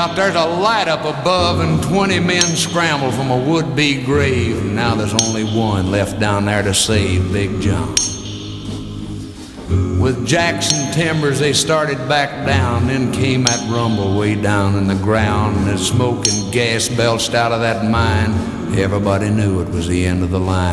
out, there's a light up above, and 20 men scramble from a would-be grave. And now there's only one left down there to save Big John. With Jackson timbers, they started back down. Then came that rumble way down in the ground, and as smoke and gas belched out of that mine, everybody knew it was the end of the line.